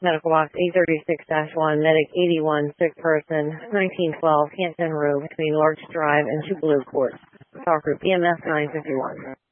Medical Box 836-1, Medic 81, sick person, 1912, Canton Road, between Larch Drive and Tupelo Court. Talk Group EMS 951.